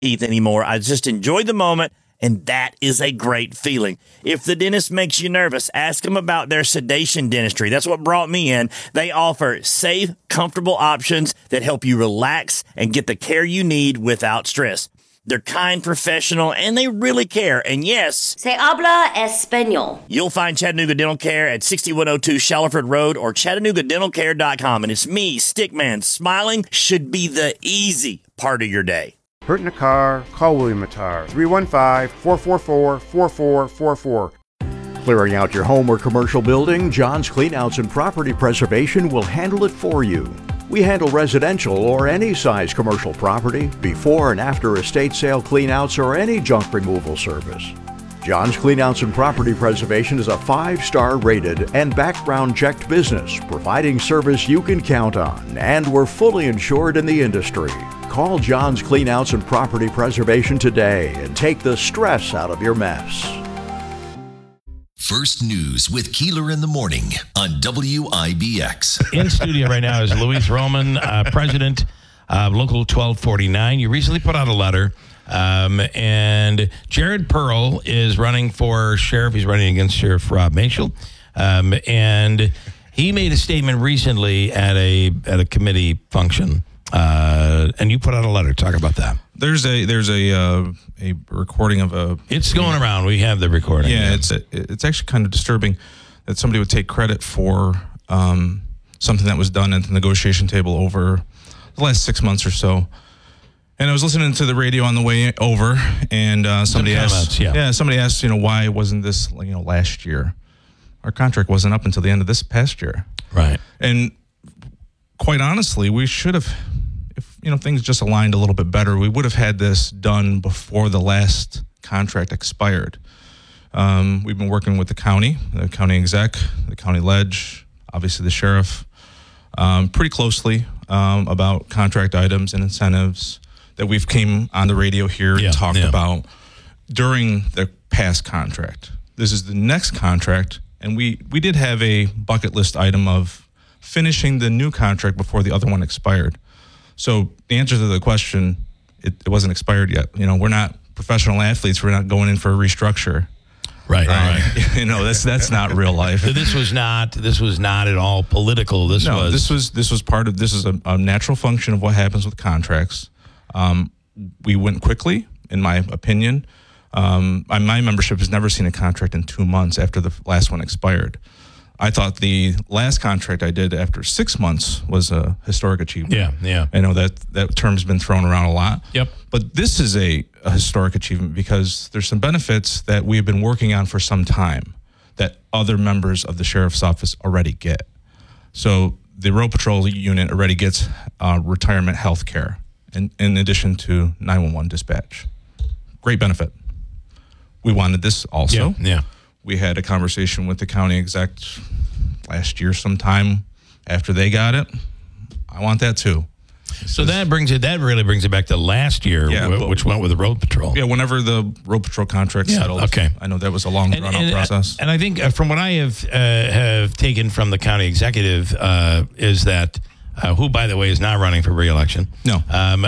teeth anymore. I just enjoy the moment, and that is a great feeling. If the dentist makes you nervous, ask them about their sedation dentistry. That's what brought me in. They offer safe, comfortable options that help you relax and get the care you need without stress. They're kind, professional, and they really care. And yes, Se habla español. You'll find Chattanooga Dental Care at 6102 Shallowford Road or ChattanoogaDentalCare.com. And it's me, Stickman. Smiling should be the easy part of your day. Hurt in a car? Call William Attar. 315-444-4444. Clearing out your home or commercial building, John's Cleanouts and Property Preservation will handle it for you. We handle residential or any size commercial property, before and after estate sale cleanouts or any junk removal service. John's Cleanouts and Property Preservation is a 5-star rated and background checked business, providing service you can count on, and we're fully insured in the industry. Call John's Cleanouts and Property Preservation today and take the stress out of your mess. First News with Keeler in the Morning on WIBX. In studio right now is Luis Roman, president of Local 1249. You recently put out a letter, and Jared Pearl is running for sheriff. He's running against Sheriff Rob Mashel, and he made a statement recently at a committee function, and you put out a letter. Talk about that. There's a recording of a. It's going around. We have the recording. Yeah, it's actually kind of disturbing that somebody would take credit for something that was done at the negotiation table over the last 6 months or so. And I was listening to the radio on the way over, and somebody asked, why wasn't this last year? Our contract wasn't up until the end of this past year, right? And quite honestly, we should have. If things just aligned a little bit better, we would have had this done before the last contract expired. We've been working with the county exec, the county ledge, obviously the sheriff, pretty closely about contract items and incentives that we've came on the radio here and talked about during the past contract. This is the next contract, and we did have a bucket list item of finishing the new contract before the other one expired. So the answer to the question, it wasn't expired yet. We're not professional athletes. We're not going in for a restructure. Right. That's not real life. So this was not at all political. This was part of. This is a natural function of what happens with contracts. We went quickly, in my opinion. My membership has never seen a contract in 2 months after the last one expired. I thought the last contract I did after 6 months was a historic achievement. Yeah. I know that term's been thrown around a lot. Yep. But this is a historic achievement because there's some benefits that we've been working on for some time that other members of the sheriff's office already get. So the Road Patrol unit already gets retirement health care in addition to 911 dispatch. Great benefit. We wanted this also. Yeah. We had a conversation with the county exec last year sometime after they got it. I want that too. So that really brings it back to last year, which went with the Road Patrol. Yeah, whenever the Road Patrol contract settled. Okay. I know that was a long drawn-out process. And I think from what I have taken from the county executive is that, who, by the way, is not running for re-election. No.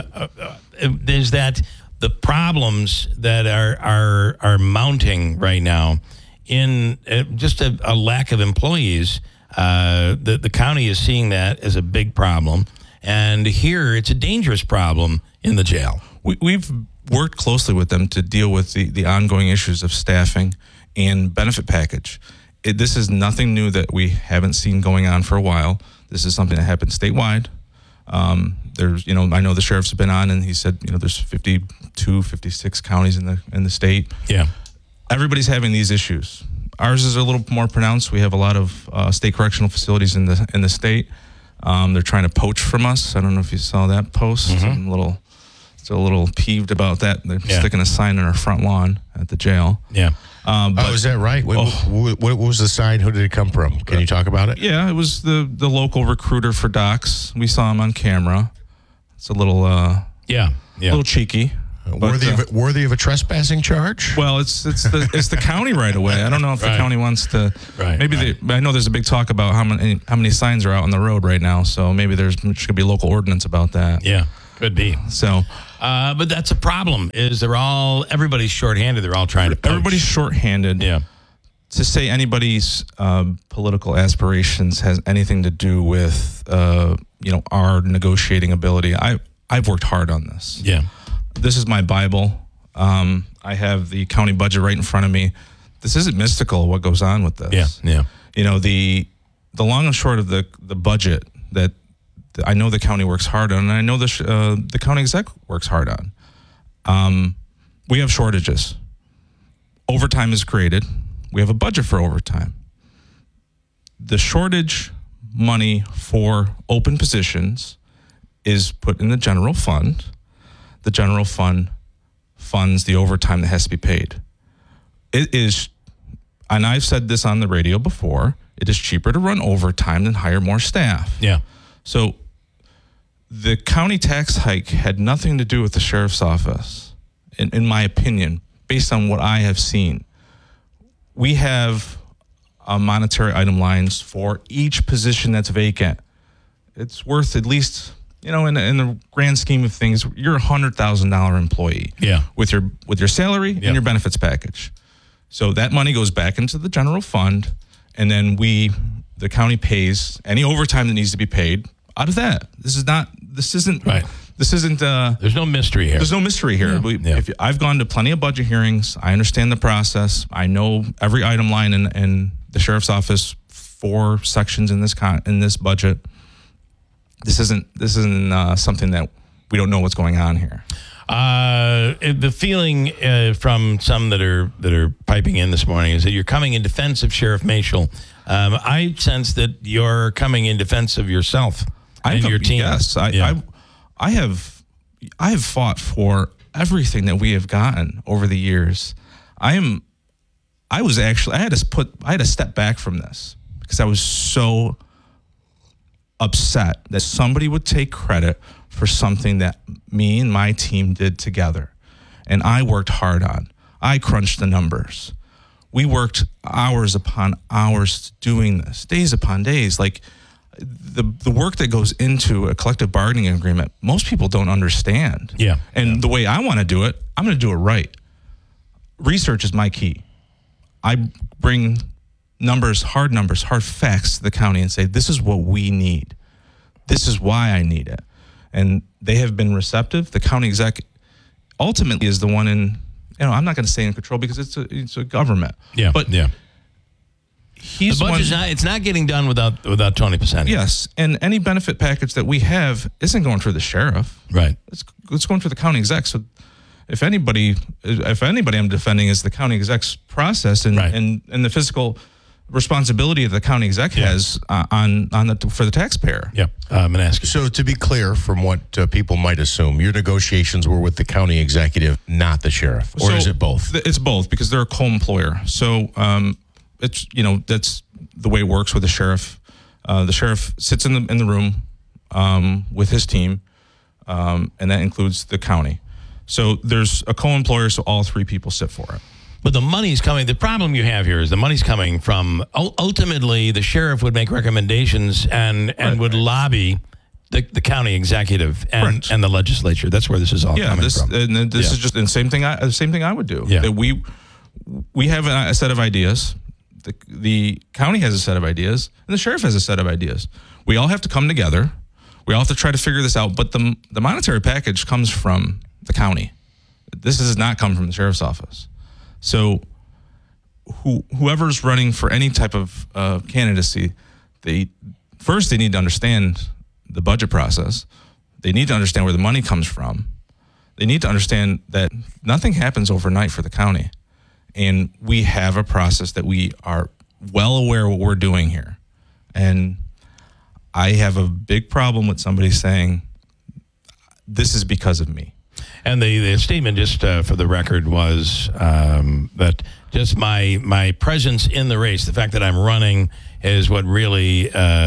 Is that the problems that are mounting right now in just a lack of employees, the county is seeing that as a big problem. And here it's a dangerous problem in the jail. We've worked closely with them to deal with the ongoing issues of staffing and benefit package. This is nothing new that we haven't seen going on for a while. This is something that happened statewide. There's, I know the sheriff's been on, and he said, there's 52, 56 counties in the state. Yeah. Everybody's having these issues. Ours is a little more pronounced. We have a lot of state correctional facilities in the state. They're trying to poach from us. I don't know if you saw that post. Mm-hmm. I'm a little peeved about that. They're sticking a sign in our front lawn at the jail. Yeah. Is that right? What was the sign? Who did it come from? Can you talk about it? Yeah, it was the local recruiter for docs. We saw him on camera. It's a little a little cheeky. Worthy of a trespassing charge? Well, it's the county right away. I don't know if the county wants to. Right. Maybe I know there's a big talk about how many signs are out on the road right now. So maybe there's going to be a local ordinance about that. Yeah. Could be. So, but that's a problem. Is everybody's shorthanded. They're all trying to poach. everybody's shorthanded. Yeah. To say anybody's political aspirations has anything to do with our negotiating ability, I've worked hard on this. Yeah. This is my Bible. I have the county budget right in front of me. This isn't mystical, what goes on with this. Yeah. The long and short of the budget that I know the county works hard on, and I know the county exec works hard on. We have shortages. Overtime is created. We have a budget for overtime. The shortage money for open positions is put in the general fund. The general fund funds the overtime that has to be paid. It is, and I've said this on the radio before, it is cheaper to run overtime than hire more staff. Yeah. So the county tax hike had nothing to do with the sheriff's office, in my opinion, based on what I have seen. We have monetary item lines for each position that's vacant. It's worth at least, in the grand scheme of things, you're a $100,000 employee. Yeah. With your salary and your benefits package. So that money goes back into the general fund, and then the county pays any overtime that needs to be paid out of that. This isn't right. This isn't. There's no mystery here. There's no mystery here. I've gone to plenty of budget hearings. I understand the process. I know every item line in the sheriff's office, 4 sections in this budget. This isn't something that we don't know what's going on here. The feeling from some that are piping in this morning is that you're coming in defense of Sheriff Mashel. I sense that you're coming in defense of yourself and your team. Yes, I have fought for everything that we have gotten over the years. I had to step back from this because I was so upset that somebody would take credit for something that me and my team did together. And I worked hard on. I crunched the numbers. We worked hours upon hours doing this, days upon days. Like the work that goes into a collective bargaining agreement, most people don't understand. Yeah. And the way I want to do it, I'm going to do it right. Research is my key. I bring hard facts to the county and say, this is what we need. This is why I need it. And they have been receptive. The county exec ultimately is the one I'm not going to say in control because it's a government. Yeah. But he's the budget's it's not getting done without Tony Pisani. Yes. And any benefit package that we have isn't going through the sheriff. Right. It's going through the county exec. So if anybody I'm defending is the county exec's process and the fiscal responsibility that the county exec has for the taxpayer. Yeah, I'm going to ask you. So to be clear, from what people might assume, your negotiations were with the county executive, not the sheriff, or is it both? It's both because they're a co-employer. So it's that's the way it works with the sheriff. The sheriff sits in the room with his team, and that includes the county. So there's a co-employer, so all 3 people sit for it. But the money's coming. The problem you have here is the money's coming from ultimately the sheriff would make recommendations and would lobby the county executive and the legislature. That's where this is all coming from. And this is just the same thing I would do. Yeah. That we have a set of ideas. The county has a set of ideas, and the sheriff has a set of ideas. We all have to come together. We all have to try to figure this out. But the monetary package comes from the county. This does not come from the sheriff's office. So whoever's running for any type of candidacy, they need to understand the budget process. They need to understand where the money comes from. They need to understand that nothing happens overnight for the county. And we have a process that we are well aware of what we're doing here. And I have a big problem with somebody saying, this is because of me. And the statement, just for the record, was that just my presence in the race, the fact that I'm running, is what really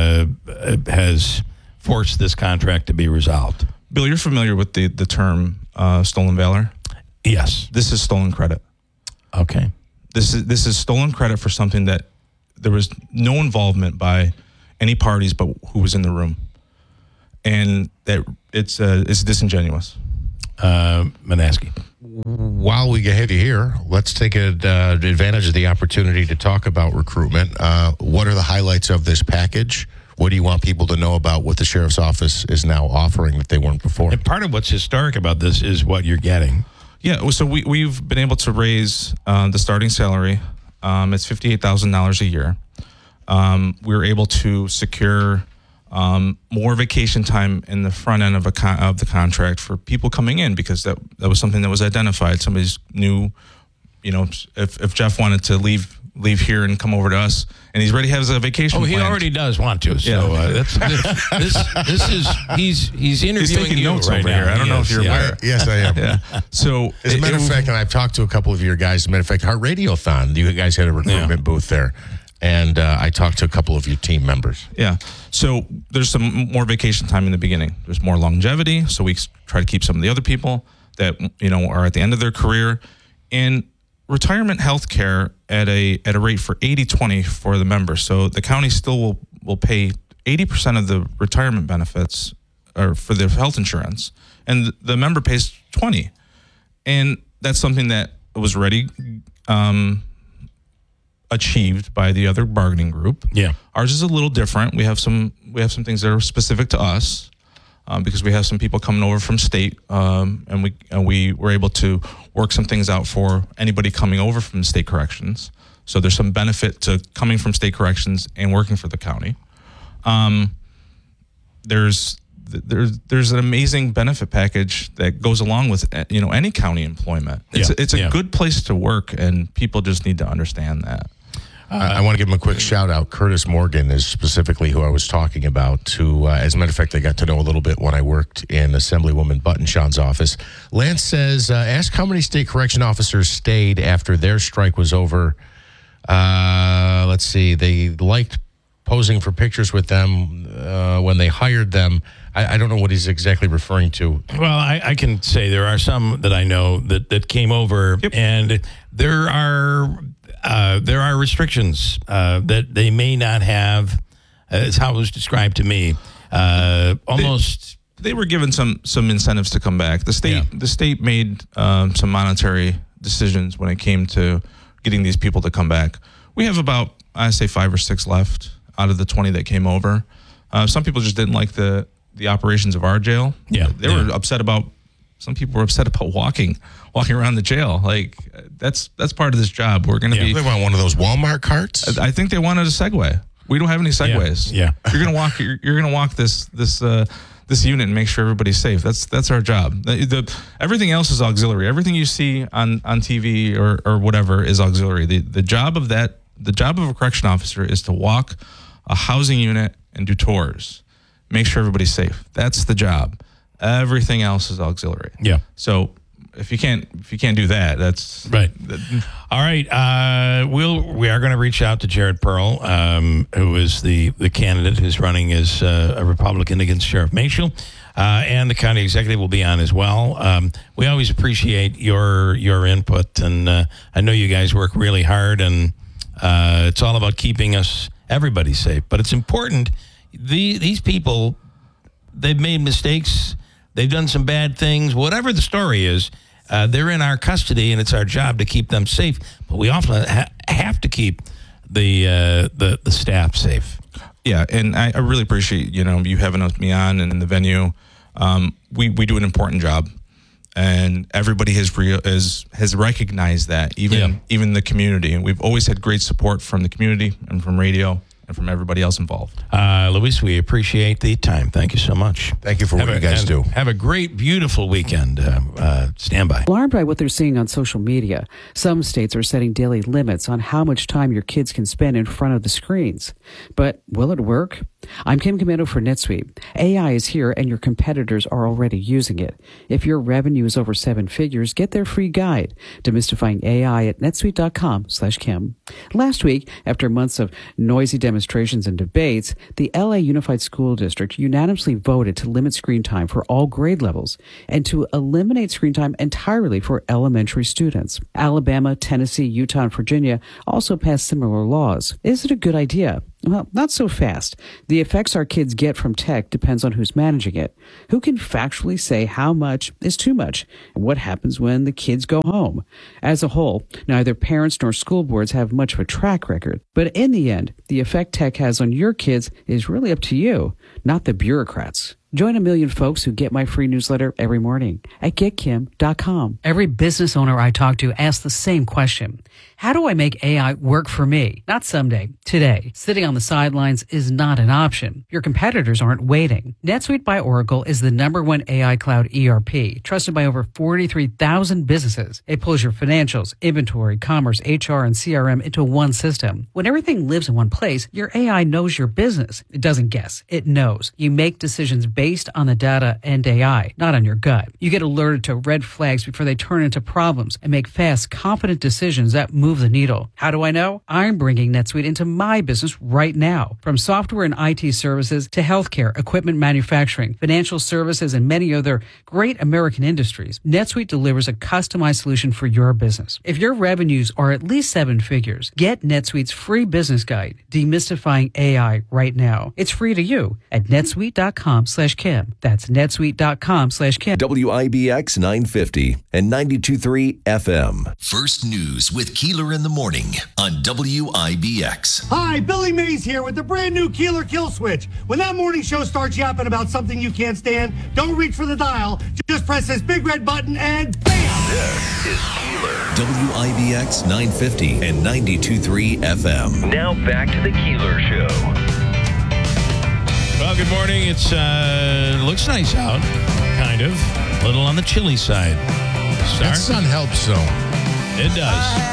has forced this contract to be resolved. Bill, you're familiar with the term stolen valor? Yes. This is stolen credit. Okay. This is stolen credit for something that there was no involvement by any parties but who was in the room. and that it's disingenuous. Manaski. While we have you here, let's take advantage of the opportunity to talk about recruitment. What are the highlights of this package? What do you want people to know about what the sheriff's office is now offering that they weren't before? And part of what's historic about this is what you're getting. Yeah, so we've been able to raise the starting salary. It's $58,000 a year. We were able to secure more vacation time in the front end of the contract for people coming in, because that was something that was identified. Somebody's knew, if Jeff wanted to leave here and come over to us, and he's already has a vacation. He planned. already does want to. So this is he's interviewing taking you notes right over now. here. I don't know if you're aware. Yes, I am. Yeah. So as a matter of fact, and I've talked to a couple of your guys. As a matter of fact, Heart Radiothon, you guys had a recruitment booth there. And I talked to a couple of your team members. Yeah. So there's some more vacation time in the beginning. There's more longevity. So we try to keep some of the other people that, are at the end of their career. And retirement health care at a rate for 80-20 for the members. So the county still will pay 80% of the retirement benefits or for their health insurance. And the member pays 20. And that's something that was already achieved by the other bargaining group. Yeah. Ours is a little different. We have some things that are specific to us because we have some people coming over from state, and we were able to work some things out for anybody coming over from state corrections. So there's some benefit to coming from state corrections and working for the county. There's an amazing benefit package that goes along with any county employment. It's a good place to work, and people just need to understand that. I want to give him a quick shout out. Curtis Morgan is specifically who I was talking about, who, as a matter of fact, I got to know a little bit when I worked in Assemblywoman Buttonshawn's office. Lance says, ask how many state correction officers stayed after their strike was over. Let's see. They liked posing for pictures with them when they hired them. I don't know what he's exactly referring to. Well, I can say there are some that I know that came over, and there are restrictions that they may not have. It's how it was described to me. They were given some incentives to come back. The state made some monetary decisions when it came to getting these people to come back. We have about, I say, 5 or 6 left out of the 20 that came over. Some people just didn't like the operations of our jail. Yeah, they were upset about. Some people were upset about walking around the jail. Like that's part of this job. We're going to be. They want one of those Walmart carts. I think they wanted a Segway. We don't have any Segways. Yeah. You're gonna walk. You're gonna walk this unit and make sure everybody's safe. That's our job. Everything else is auxiliary. Everything you see on TV or whatever is auxiliary. The job of a correction officer is to walk a housing unit and do tours. Make sure everybody's safe. That's the job. Everything else is auxiliary. Yeah. So if you can't do that, that's right. All right. We are going to reach out to Jared Pearl, who is the candidate who's running as a Republican against Sheriff Maciel, and the county executive will be on as well. We always appreciate your input, and I know you guys work really hard, and it's all about keeping everybody safe. But it's important. These people, they've made mistakes. They've done some bad things. Whatever the story is, they're in our custody, and it's our job to keep them safe. But we often have to keep the staff safe. Yeah, and I really appreciate you having me on and in the venue. We do an important job, and everybody has recognized that. Even the community, and we've always had great support from the community and from radio and from everybody else involved. Luis, we appreciate the time. Thank you so much. Thank you for what you guys do. Have a great, beautiful weekend. Stand by. Alarmed by what they're seeing on social media, some states are setting daily limits on how much time your kids can spend in front of the screens. But will it work? I'm Kim Commando for NetSuite. AI is here and your competitors are already using it. If your revenue is over 7 figures, get their free guide, Demystifying AI, at netsuite.com/Kim. Last week, after months of noisy demonstrations and debates, the LA Unified School District unanimously voted to limit screen time for all grade levels and to eliminate screen time entirely for elementary students. Alabama, Tennessee, Utah, and Virginia also passed similar laws. Is it a good idea? Well, not so fast. The effects our kids get from tech depends on who's managing it. Who can factually say how much is too much? And what happens when the kids go home? As a whole, neither parents nor school boards have much of a track record. But in the end, the effect tech has on your kids is really up to you, not the bureaucrats. Join a million folks who get my free newsletter every morning at getkim.com. Every business owner I talk to asks the same question. How do I make AI work for me? Not someday, today. Sitting on the sidelines is not an option. Your competitors aren't waiting. NetSuite by Oracle is the #1 AI cloud ERP, trusted by over 43,000 businesses. It pulls your financials, inventory, commerce, HR, and CRM into one system. When everything lives in one place, your AI knows your business. It doesn't guess. It knows. You make decisions based on the data and AI, not on your gut. You get alerted to red flags before they turn into problems and make fast, confident decisions that move the needle. How do I know? I'm bringing NetSuite into my business right now. From software and IT services to healthcare, equipment manufacturing, financial services, and many other great American industries, NetSuite delivers a customized solution for your business. If your revenues are at least 7 figures, get NetSuite's free business guide, Demystifying AI, right now. It's free to you at netsuite.com/Kim. That's netsuite.com/Kim. WIBX 950 and 92.3 FM. First News with Keeler in the morning on WIBX. Hi, Billy Mays here with the brand new Keeler Kill Switch. When that morning show starts yapping about something you can't stand, don't reach for the dial. Just press this big red button and bam! This is Keeler. WIBX 950 and 92.3 FM. Now back to the Keeler Show. Well, good morning. It's looks nice out, kind of. A little on the chilly side. That sun helps, though. It does.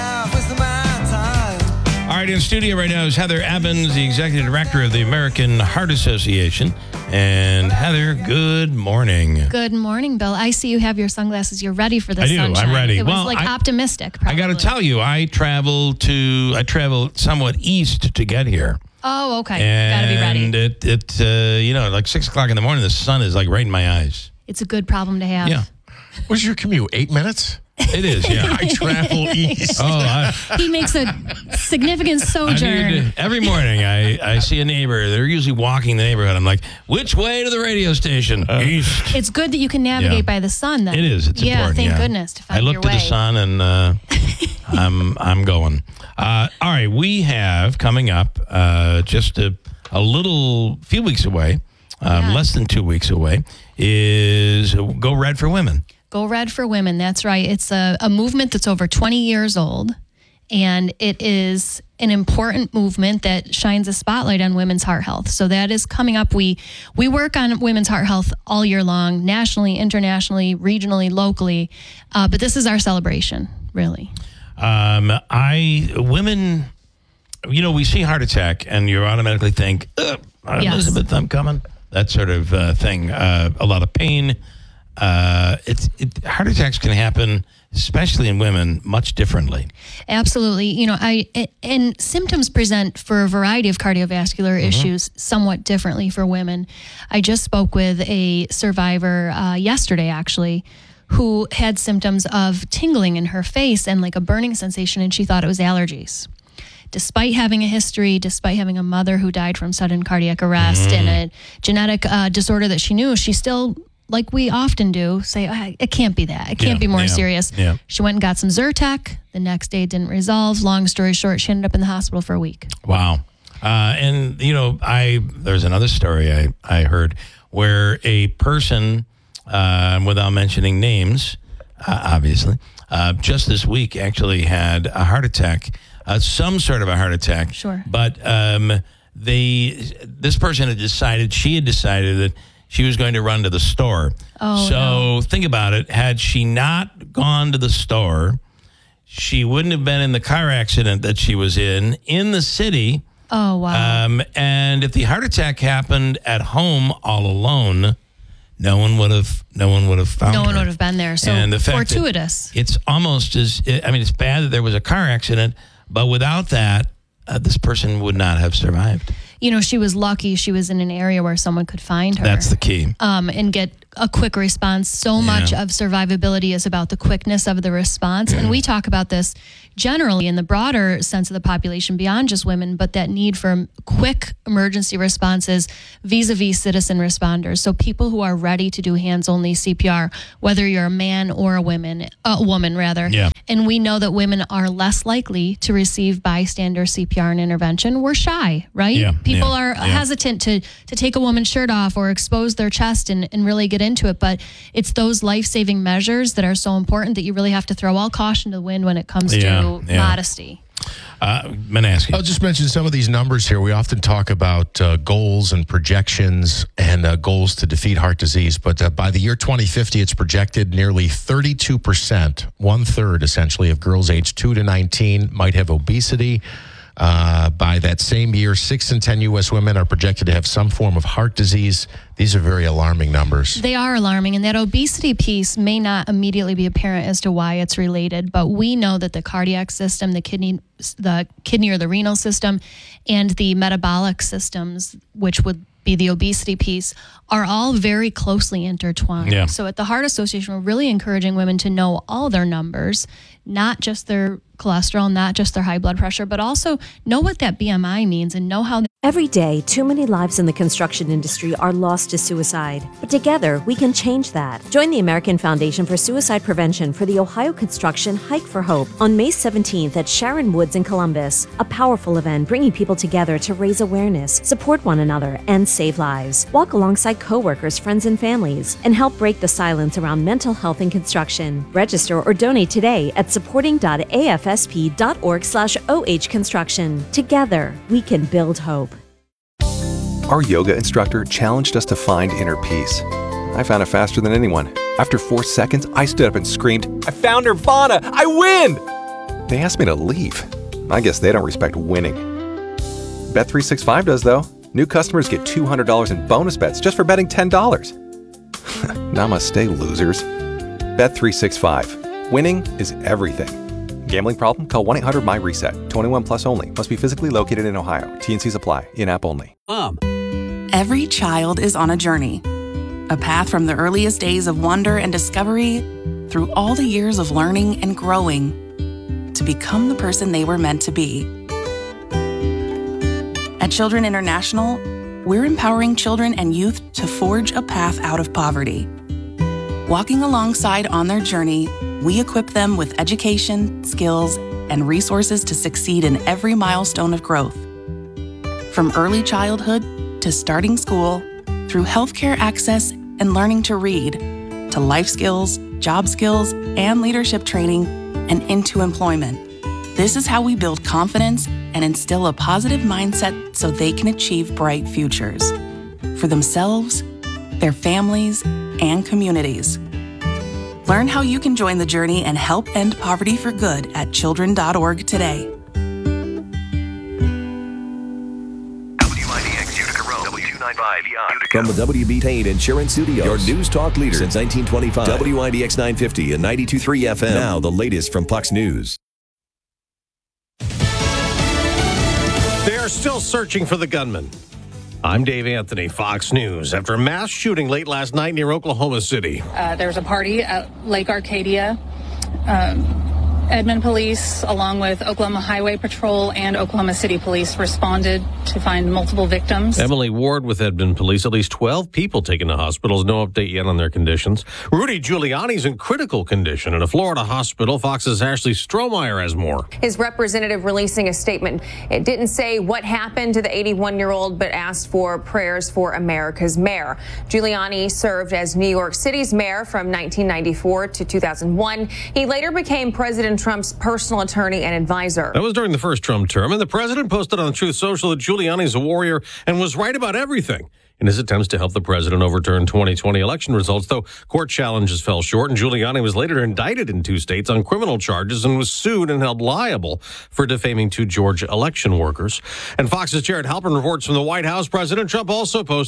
All right, in studio right now is Heather Evans, the executive director of the American Heart Association. And Heather, good morning. Good morning, Bill. I see you have your sunglasses. You're ready for the sunshine. I'm ready. It was optimistic. Probably. I got to tell you, I traveled somewhat east to get here. Oh, okay. Got to be ready. And like 6 o'clock in the morning, the sun is like right in my eyes. It's a good problem to have. Yeah. What's your commute? 8 minutes? It is, yeah. I travel east. He makes a significant sojourn. Every morning I see a neighbor. They're usually walking the neighborhood. I'm like, which way to the radio station? East. It's good that you can navigate by the sun, then. It is. It's important. Thank goodness to find your way. I looked at the sun and I'm going. All right, we have coming up just a few weeks away, less than 2 weeks away, is Go Red for Women. Go Red for Women. That's right. It's a movement that's over 20 years old, and it is an important movement that shines a spotlight on women's heart health. So that is coming up. We work on women's heart health all year long, nationally, internationally, regionally, locally, but this is our celebration, really. Women, we see heart attack, and you automatically think, Elizabeth, I'm coming. That sort of thing. A lot of pain. Heart attacks can happen, especially in women, much differently. Absolutely. And symptoms present for a variety of cardiovascular issues somewhat differently for women. I just spoke with a survivor yesterday, actually, who had symptoms of tingling in her face and like a burning sensation, and she thought it was allergies. Despite having a history, despite having a mother who died from sudden cardiac arrest and a genetic disorder that she knew, she still, like we often do, say, it can't be that. It can't be more serious. Yeah. She went and got some Zyrtec. The next day it didn't resolve. Long story short, she ended up in the hospital for a week. Wow. There's another story I heard where a person, without mentioning names, obviously, just this week actually had a heart attack, some sort of a heart attack. Sure. But this person had decided that she was going to run to the store. Think about it. Had she not gone to the store, she wouldn't have been in the car accident that she was in the city. Oh, wow. And if the heart attack happened at home all alone, no one would have found her. No one would have been there. So and the fact fortuitous. It's almost it's bad that there was a car accident, but without that, this person would not have survived. She was lucky she was in an area where someone could find her. That's the key. And get a quick response. So much of survivability is about the quickness of the response. And we talk about this generally in the broader sense of the population beyond just women, but that need for quick emergency responses vis-a-vis citizen responders. So people who are ready to do hands-only CPR, whether you're a man or a woman rather. Yeah. And we know that women are less likely to receive bystander CPR and intervention. We're shy, right? Yeah. People are hesitant to take a woman's shirt off or expose their chest and really get into it. But it's those life-saving measures that are so important that you really have to throw all caution to the wind when it comes to modesty. Manaski. I'll just mention some of these numbers here. We often talk about goals and projections and goals to defeat heart disease, but by the year 2050, it's projected nearly 32%, one-third essentially, of girls aged 2 to 19 might have obesity. By that same year, 6 in 10 U.S. women are projected to have some form of heart disease. These are very alarming numbers. They are alarming, and that obesity piece may not immediately be apparent as to why it's related, but we know that the cardiac system, the kidney or the renal system, and the metabolic systems, which would be the obesity piece, are all very closely intertwined. Yeah. So at the Heart Association, we're really encouraging women to know all their numbers, not just their cholesterol, not just their high blood pressure, but also know what that BMI means and know how. Every day, too many lives in the construction industry are lost to suicide. But together, we can change that. Join the American Foundation for Suicide Prevention for the Ohio Construction Hike for Hope on May 17th at Sharon Woods in Columbus. A powerful event bringing people together to raise awareness, support one another, and save lives. Walk alongside coworkers, friends, and families, and help break the silence around mental health in construction. Register or donate today at supporting.afsp.org/ohconstruction. Together, we can build hope. Our yoga instructor challenged us to find inner peace. I found it faster than anyone. After 4 seconds, I stood up and screamed, "I found Nirvana! I win!" They asked me to leave. I guess they don't respect winning. Bet365 does, though. New customers get $200 in bonus bets just for betting $10. Namaste, losers. Bet365. Winning is everything. Gambling problem? Call 1-800-MY-RESET. 21 plus only. Must be physically located in Ohio. T&Cs apply. In-app only. Every child is on a journey. A path from the earliest days of wonder and discovery through all the years of learning and growing to become the person they were meant to be. At Children International, we're empowering children and youth to forge a path out of poverty. Walking alongside on their journey, we equip them with education, skills, and resources to succeed in every milestone of growth. From early childhood to starting school, through healthcare access and learning to read, to life skills, job skills, and leadership training, and into employment. This is how we build confidence and instill a positive mindset so they can achieve bright futures for themselves, their families, and communities. Learn how you can join the journey and help end poverty for good at children.org today. WIDX Utica Road, W295 Utica. From the WB Payne Insurance Studios, your news talk leader since 1925. WIDX 950 and 92.3 FM. Now the latest from Fox News. They are still searching for the gunman. I'm Dave Anthony, Fox News. After a mass shooting late last night near Oklahoma City. There was a party at Lake Arcadia. Edmond Police, along with Oklahoma Highway Patrol and Oklahoma City Police, responded to find multiple victims. Emily Ward with Edmond Police. At least 12 people taken to hospitals. No update yet on their conditions. Rudy Giuliani's in critical condition in a Florida hospital. Fox's Ashley Strohmeyer has more. His representative releasing a statement. It didn't say what happened to the 81-year-old, but asked for prayers for America's mayor. Giuliani served as New York City's mayor from 1994 to 2001. He later became President Trump's personal attorney and advisor. That was during the first Trump term, and the president posted on Truth Social that Giuliani's a warrior and was right about everything in his attempts to help the president overturn 2020 election results, though court challenges fell short, and Giuliani was later indicted in 2 states on criminal charges and was sued and held liable for defaming 2 Georgia election workers. And Fox's Jared Halpern reports from the White House. President Trump also posted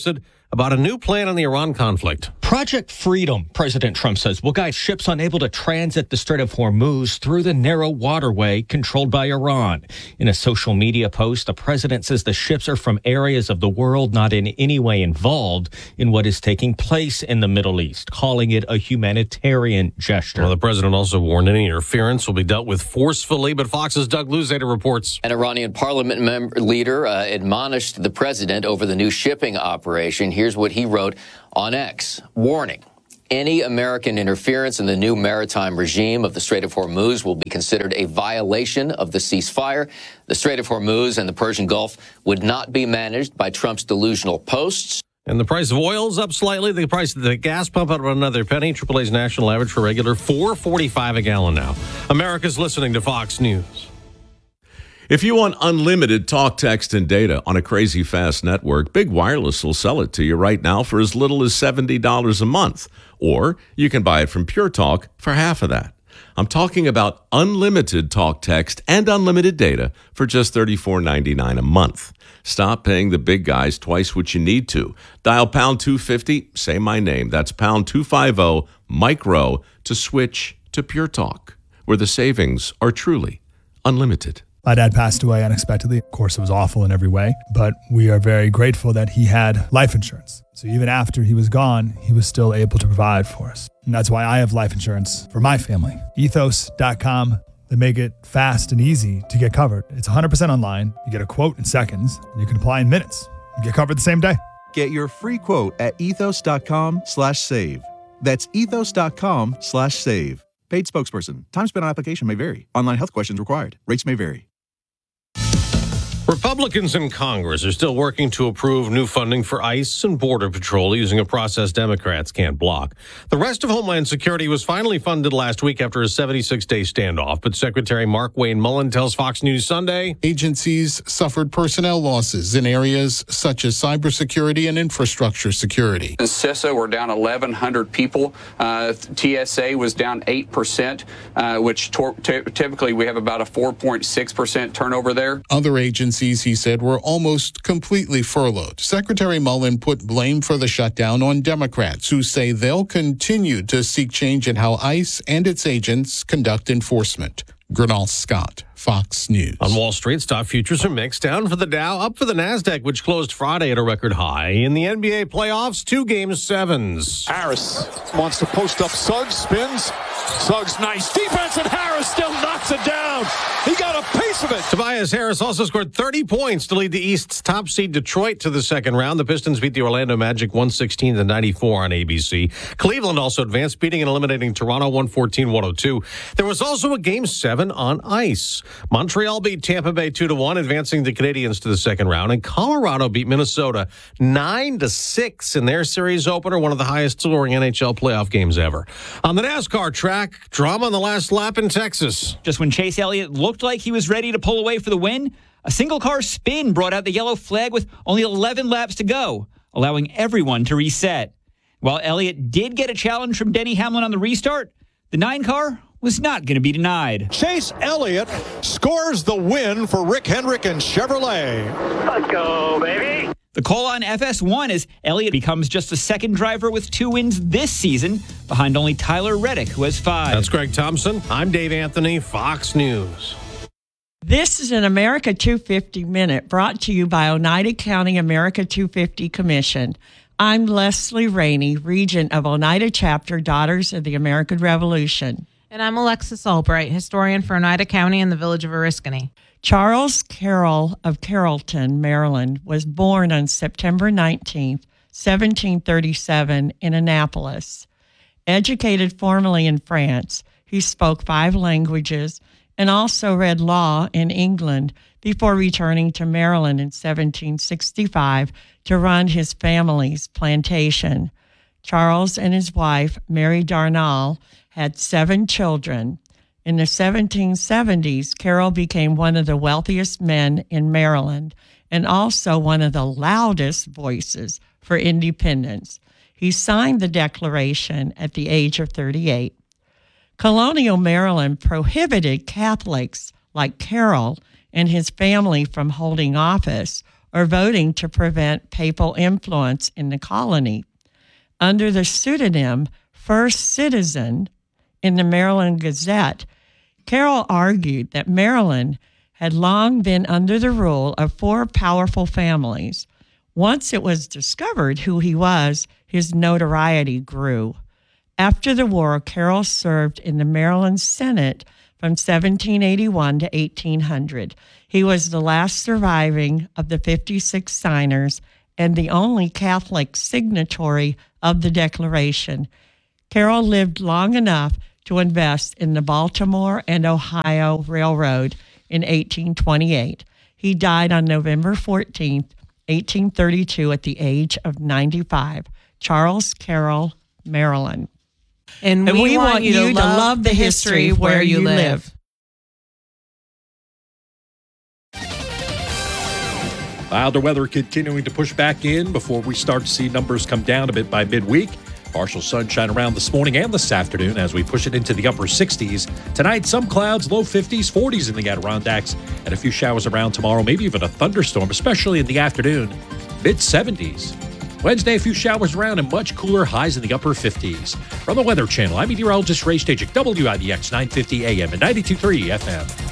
about a new plan on the Iran conflict. Project Freedom, President Trump says, will guide ships unable to transit the Strait of Hormuz through the narrow waterway controlled by Iran. In a social media post, the president says the ships are from areas of the world not in any way involved in what is taking place in the Middle East, calling it a humanitarian gesture. Well, the president also warned any interference will be dealt with forcefully, but Fox's Doug Luzader reports. An Iranian parliament leader admonished the president over the new shipping operation. Here's what he wrote on X. Warning. Any American interference in the new maritime regime of the Strait of Hormuz will be considered a violation of the ceasefire. The Strait of Hormuz and the Persian Gulf would not be managed by Trump's delusional posts. And the price of oil is up slightly. The price of the gas pump up another penny. AAA's national average for regular $4.45 a gallon now. America's listening to Fox News. If you want unlimited talk, text, and data on a crazy fast network, Big Wireless will sell it to you right now for as little as $70 a month. Or you can buy it from Pure Talk for half of that. I'm talking about unlimited talk, text, and unlimited data for just $34.99 a month. Stop paying the big guys twice what you need to. Dial pound 250, say my name. That's pound 250 micro to switch to Pure Talk, where the savings are truly unlimited. My dad passed away unexpectedly. Of course, it was awful in every way, but we are very grateful that he had life insurance. So even after he was gone, he was still able to provide for us. And that's why I have life insurance for my family. Ethos.com. They make it fast and easy to get covered. It's 100% online. You get a quote in seconds, and you can apply in minutes. You get covered the same day. Get your free quote at ethos.com/save. That's ethos.com/save. Paid spokesperson. Time spent on application may vary. Online health questions required. Rates may vary. Republicans in Congress are still working to approve new funding for ICE and Border Patrol using a process Democrats can't block. The rest of Homeland Security was finally funded last week after a 76-day standoff, but Secretary Mark Wayne Mullen tells Fox News Sunday agencies suffered personnel losses in areas such as cybersecurity and infrastructure security. In CISA, we're down 1,100 people. TSA was down 8%, which typically we have about a 4.6% turnover there. Other agencies, he said, were almost completely furloughed. Secretary Mullen put blame for the shutdown on Democrats, who say they'll continue to seek change in how ICE and its agents conduct enforcement. Gernal Scott, Fox News. On Wall Street, stock futures are mixed. Down for the Dow, up for the NASDAQ, which closed Friday at a record high. In the NBA playoffs, 2-game sevens. Harris wants to post up Suggs, spins. Suggs, nice defense, and Harris still knocks it down. He got a piece of it. Tobias Harris also scored 30 points to lead the East's top seed Detroit to the second round. The Pistons beat the Orlando Magic 116-94 on ABC. Cleveland also advanced, beating and eliminating Toronto 114-102. There was also a Game 7 on ice. Montreal beat Tampa Bay 2-1, advancing the Canadiens to the second round. And Colorado beat Minnesota 9-6 in their series opener, one of the highest scoring NHL playoff games ever. On the NASCAR track, drama on the last lap in Texas. Just when Chase Elliott looked like he was ready to pull away for the win, a single car spin brought out the yellow flag with only 11 laps to go, allowing everyone to reset. While Elliott did get a challenge from Denny Hamlin on the restart, the 9 car was not going to be denied. Chase Elliott scores the win for Rick Hendrick and Chevrolet. Let's go, baby. The call on FS1 as Elliott becomes just the second driver with 2 wins this season, behind only Tyler Reddick, who has 5. That's Greg Thompson. I'm Dave Anthony, Fox News. This is an America 250 Minute brought to you by Oneida County America 250 Commission. I'm Leslie Rainey, Regent of Oneida Chapter Daughters of the American Revolution. And I'm Alexis Albright, historian for Oneida County and the village of Oriskany. Charles Carroll of Carrollton, Maryland, was born on September 19, 1737, in Annapolis. Educated formally in France, he spoke 5 languages and also read law in England before returning to Maryland in 1765 to run his family's plantation. Charles and his wife, Mary Darnall, had 7 children. In the 1770s, Carroll became one of the wealthiest men in Maryland and also one of the loudest voices for independence. He signed the Declaration at the age of 38. Colonial Maryland prohibited Catholics like Carroll and his family from holding office or voting to prevent papal influence in the colony. Under the pseudonym First Citizen in the Maryland Gazette, Carroll argued that Maryland had long been under the rule of 4 powerful families. Once it was discovered who he was, his notoriety grew. After the war, Carroll served in the Maryland Senate from 1781 to 1800. He was the last surviving of the 56 signers and the only Catholic signatory of the Declaration. Carroll lived long enough to invest in the Baltimore and Ohio Railroad in 1828. He died on November 14th, 1832, at the age of 95. Charles Carroll, Maryland. And we want you to love the history where you live. Milder weather continuing to push back in before we start to see numbers come down a bit by midweek. Partial sunshine around this morning and this afternoon as we push it into the upper 60s. Tonight, some clouds, low 50s, 40s in the Adirondacks, and a few showers around tomorrow, maybe even a thunderstorm, especially in the afternoon, mid-70s. Wednesday, a few showers around and much cooler, highs in the upper 50s. From the Weather Channel, I'm meteorologist Ray Stagik, WIDX 950 AM and 92.3 FM.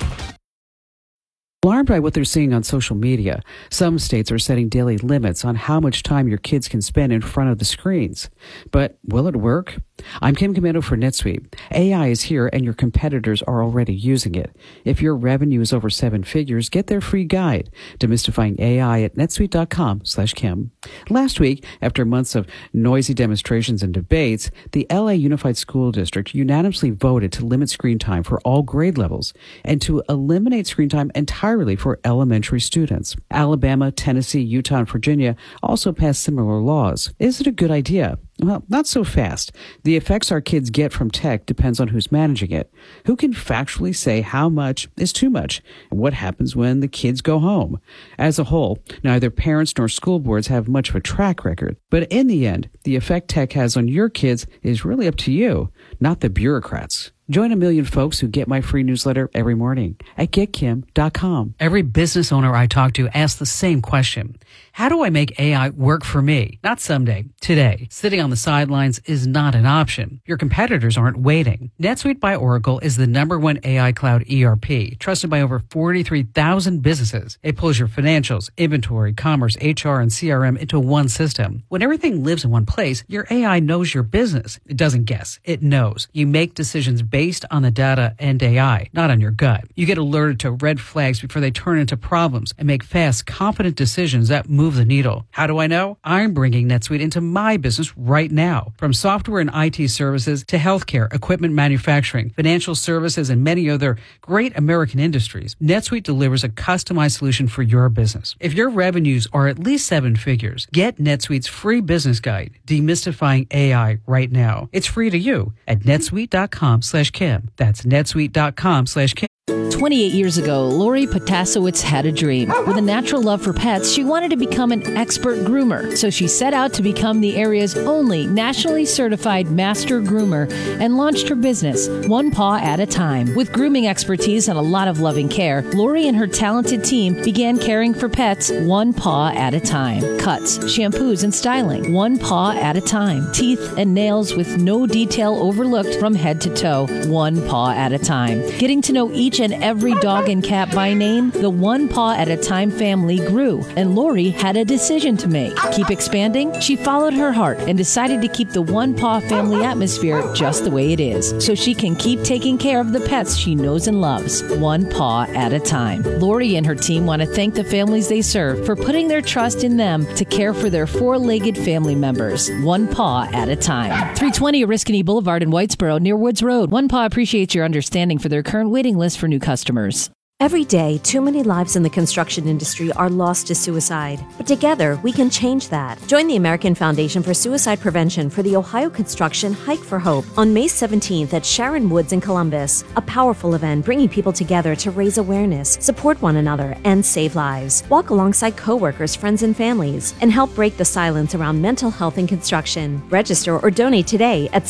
Alarmed by what they're seeing on social media, some states are setting daily limits on how much time your kids can spend in front of the screens. But will it work? I'm Kim Commando for NetSuite. AI is here and your competitors are already using it. If your revenue is over 7 figures, get their free guide, Demystifying AI, at netsuite.com/Kim. Last week, after months of noisy demonstrations and debates, the LA Unified School District unanimously voted to limit screen time for all grade levels and to eliminate screen time entirely for elementary students. Alabama, Tennessee, Utah, and Virginia also passed similar laws. Is it a good idea? Well, not so fast. The effects our kids get from tech depends on who's managing it. Who can factually say how much is too much? And what happens when the kids go home? As a whole, neither parents nor school boards have much of a track record. But in the end, the effect tech has on your kids is really up to you, not the bureaucrats. Join a million folks who get my free newsletter every morning at getkim.com. Every business owner I talk to asks the same question. How do I make AI work for me? Not someday, today. Sitting on the sidelines is not an option. Your competitors aren't waiting. NetSuite by Oracle is the #1 AI cloud ERP, trusted by over 43,000 businesses. It pulls your financials, inventory, commerce, HR, and CRM into one system. When everything lives in one place, your AI knows your business. It doesn't guess. It knows. You make decisions based on the data and AI, not on your gut. You get alerted to red flags before they turn into problems and make fast, confident decisions that move the needle. How do I know? I'm bringing NetSuite into my business right now. From software and IT services to healthcare, equipment manufacturing, financial services, and many other great American industries, NetSuite delivers a customized solution for your business. If your revenues are at least 7 figures, get NetSuite's free business guide, Demystifying AI, right now. It's free to you at netsuite.com/Kim. That's netsuite.com/Kim. 28 years ago, Lori Potasowicz had a dream. With a natural love for pets, she wanted to become an expert groomer. So she set out to become the area's only nationally certified master groomer and launched her business, One Paw at a Time. With grooming expertise and a lot of loving care, Lori and her talented team began caring for pets one paw at a time. Cuts, shampoos, and styling, one paw at a time. Teeth and nails with no detail overlooked from head to toe, one paw at a time. Getting to know each and every dog and cat by name, the One Paw at a Time family grew, and Lori had a decision to make. Keep expanding? She followed her heart and decided to keep the One Paw family atmosphere just the way it is, so she can keep taking care of the pets she knows and loves, one paw at a time. Lori and her team want to thank the families they serve for putting their trust in them to care for their four-legged family members, one paw at a time. 320 Oriskany Boulevard in Whitesboro near Woods Road. One Paw appreciates your understanding for their current waiting list for new customers. Every day, too many lives in the construction industry are lost to suicide. But together, we can change that. Join the American Foundation for Suicide Prevention for the Ohio Construction Hike for Hope on May 17th at Sharon Woods in Columbus. A powerful event bringing people together to raise awareness, support one another, and save lives. Walk alongside coworkers, friends, and families, and help break the silence around mental health in construction. Register or donate today at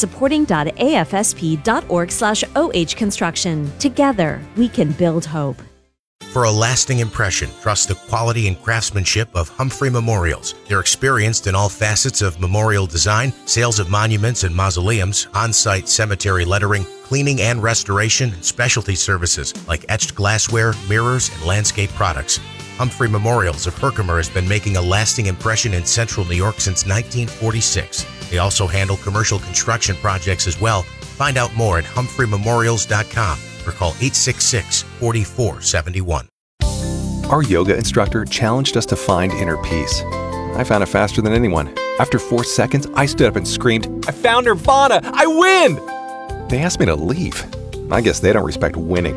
supporting.afsp.org/ohconstruction. Together, we can build hope. For a lasting impression, trust the quality and craftsmanship of Humphrey Memorials. They're experienced in all facets of memorial design, sales of monuments and mausoleums, on-site cemetery lettering, cleaning and restoration, and specialty services like etched glassware, mirrors, and landscape products. Humphrey Memorials of Herkimer has been making a lasting impression in central New York since 1946. They also handle commercial construction projects as well. Find out more at humphrey-memorials.com or call 866-4471. Our yoga instructor challenged us to find inner peace. I found it faster than anyone. After 4 seconds, I stood up and screamed, "I found Nirvana! I win!" They asked me to leave. I guess they don't respect winning.